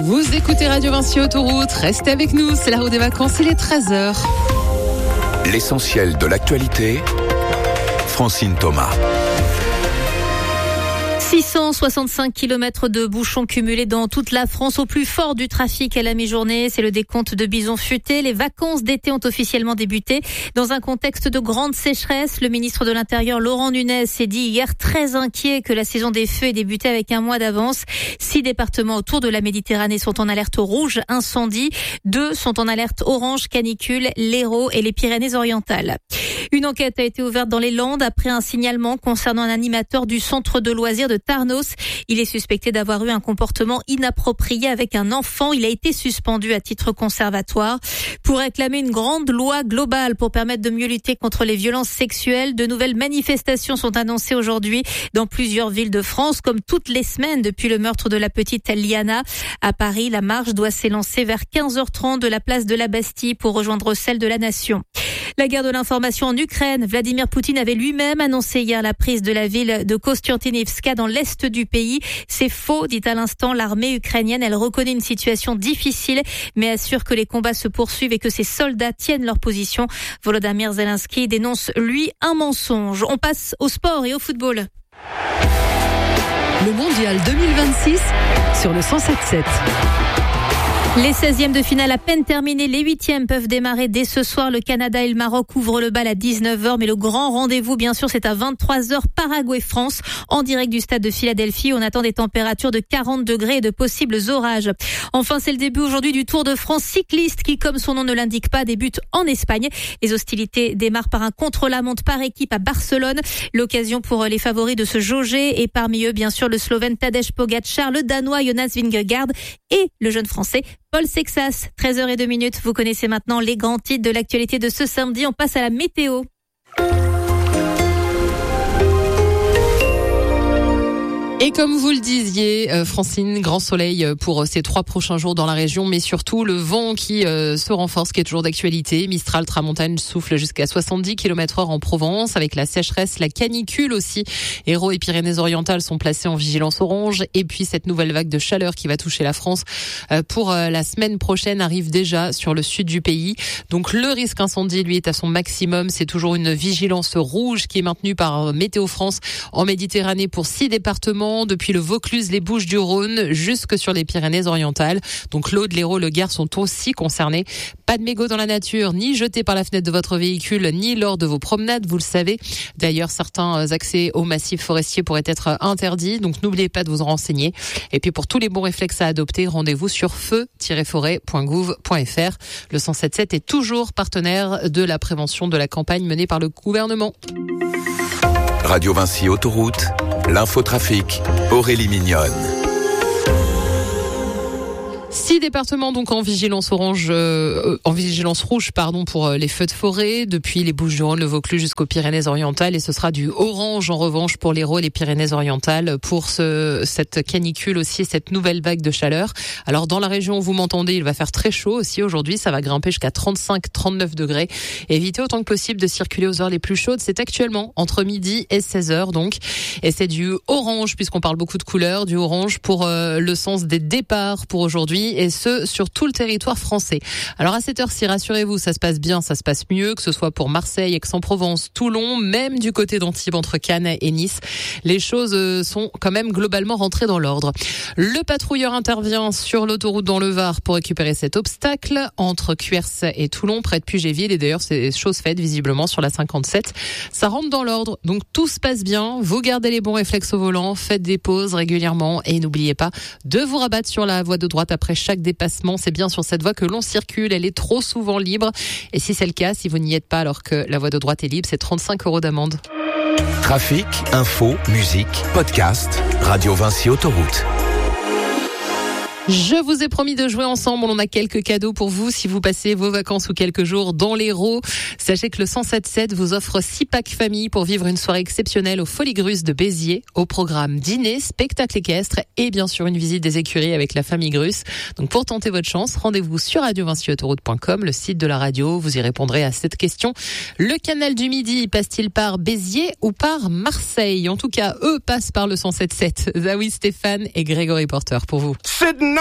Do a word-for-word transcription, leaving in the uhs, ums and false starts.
Vous écoutez Radio Vinci Autoroute, restez avec nous, c'est la route des vacances, il est treize heures. L'essentiel de l'actualité, Francine Thomas. six cent soixante-cinq kilomètres de bouchons cumulés dans toute la France au plus fort du trafic à la mi-journée. C'est le décompte de Bison Futé. Les vacances d'été ont officiellement débuté. Dans un contexte de grande sécheresse, le ministre de l'Intérieur, Laurent Nunez, s'est dit hier très inquiet que la saison des feux ait débuté avec un mois d'avance. Six départements autour de la Méditerranée sont en alerte rouge incendie. Deux sont en alerte orange canicule, l'Hérault et les Pyrénées-Orientales. Une enquête a été ouverte dans les Landes après un signalement concernant un animateur du centre de loisirs de Tarnos. Il est suspecté d'avoir eu un comportement inapproprié avec un enfant. Il a été suspendu à titre conservatoire. Pour réclamer une grande loi globale pour permettre de mieux lutter contre les violences sexuelles, de nouvelles manifestations sont annoncées aujourd'hui dans plusieurs villes de France, comme toutes les semaines depuis le meurtre de la petite Liana. À Paris, la marche doit s'élancer vers quinze heures trente de la place de la Bastille pour rejoindre celle de la Nation. La guerre de l'information en Ukraine. Vladimir Poutine avait lui-même annoncé hier la prise de la ville de Kostiantynivka dans l'est du pays. C'est faux, dit à l'instant l'armée ukrainienne. Elle reconnaît une situation difficile, mais assure que les combats se poursuivent et que ses soldats tiennent leur position. Volodymyr Zelensky dénonce, lui, un mensonge. On passe au sport et au football. Le mondial deux mille vingt-six sur le cent sept sept. Les seizièmes de finale à peine terminés, les huitièmes peuvent démarrer dès ce soir. Le Canada et le Maroc ouvrent le bal à dix-neuf heures, mais le grand rendez-vous, bien sûr, c'est à vingt-trois heures, Paraguay-France, en direct du stade de Philadelphie. On attend des températures de quarante degrés et de possibles orages. Enfin, c'est le début aujourd'hui du Tour de France cycliste qui, comme son nom ne l'indique pas, débute en Espagne. Les hostilités démarrent par un contre-la-montre par équipe à Barcelone. L'occasion pour les favoris de se jauger et parmi eux, bien sûr, le Slovène Tadej Pogačar, le Danois Jonas Vingegaard et le jeune Français Paul Sexas. treize heures zéro deux, vous connaissez maintenant les grands titres de l'actualité de ce samedi. On passe à la météo. Et comme vous le disiez, euh, Francine, grand soleil pour ces trois prochains jours dans la région, mais surtout le vent qui euh, se renforce, qui est toujours d'actualité. Mistral tramontane souffle jusqu'à soixante-dix kilomètres heure en Provence, avec la sécheresse, la canicule aussi. Hérault et Pyrénées-Orientales sont placés en vigilance orange. Et puis cette nouvelle vague de chaleur qui va toucher la France euh, pour euh, la semaine prochaine arrive déjà sur le sud du pays. Donc le risque incendie, lui, est à son maximum. C'est toujours une vigilance rouge qui est maintenue par Météo France en Méditerranée pour six départements, depuis le Vaucluse, les Bouches-du-Rhône, jusque sur les Pyrénées-Orientales. Donc l'Aude, l'Hérault, le Gard sont aussi concernés. Pas de mégots dans la nature, ni jetés par la fenêtre de votre véhicule, ni lors de vos promenades, vous le savez. D'ailleurs, certains accès aux massifs forestiers pourraient être interdits, donc n'oubliez pas de vous en renseigner. Et puis pour tous les bons réflexes à adopter, rendez-vous sur feu tiret forêt point gouv point f r. Le cent sept sept est toujours partenaire de la prévention de la campagne menée par le gouvernement. Radio Vinci Autoroute, l'infotrafic, Aurélie Mignonne. Six départements donc en vigilance orange, euh, en vigilance rouge, pardon, pour les feux de forêt, depuis les Bouches-du-Rhône, le Vaucluse jusqu'aux Pyrénées-Orientales, et ce sera du orange en revanche pour l'Hérault et les Pyrénées-Orientales pour ce, cette canicule aussi, cette nouvelle vague de chaleur. Alors dans la région où vous m'entendez, il va faire très chaud aussi aujourd'hui, ça va grimper jusqu'à trente-cinq à trente-neuf degrés. Évitez autant que possible de circuler aux heures les plus chaudes, c'est actuellement entre midi et seize heures donc, et c'est du orange puisqu'on parle beaucoup de couleurs, du orange pour euh, le sens des départs pour aujourd'hui, et ce, sur tout le territoire français. Alors à cette heure-ci, rassurez-vous, ça se passe bien, ça se passe mieux, que ce soit pour Marseille, Aix-en-Provence, Toulon, même du côté d'Antibes, entre Cannes et Nice. Les choses sont quand même globalement rentrées dans l'ordre. Le patrouilleur intervient sur l'autoroute dans le Var pour récupérer cet obstacle entre Cuers et Toulon, près de Pugéville, et d'ailleurs c'est chose faite visiblement sur la cinquante-sept. Ça rentre dans l'ordre, donc tout se passe bien, vous gardez les bons réflexes au volant, faites des pauses régulièrement et n'oubliez pas de vous rabattre sur la voie de droite après chaque dépassement. C'est bien sur cette voie que l'on circule, elle est trop souvent libre, et si c'est le cas, si vous n'y êtes pas alors que la voie de droite est libre, c'est trente-cinq euros d'amende. Trafic, info, musique, podcast, Radio Vinci Autoroute. Je vous ai promis de jouer ensemble. On a quelques cadeaux pour vous si vous passez vos vacances ou quelques jours dans l'Hérault. Sachez que le cent sept sept vous offre six packs famille pour vivre une soirée exceptionnelle aux Folies Grusses de Béziers. Au programme dîner, spectacle équestre et bien sûr une visite des écuries avec la famille Grusse. Donc pour tenter votre chance, rendez-vous sur radio vinci autoroute point com, le site de la radio. Vous y répondrez à cette question. Le canal du Midi passe-t-il par Béziers ou par Marseille? En tout cas, eux passent par le cent sept sept. Zawi, Stéphane et Grégory Porter pour vous. Sydney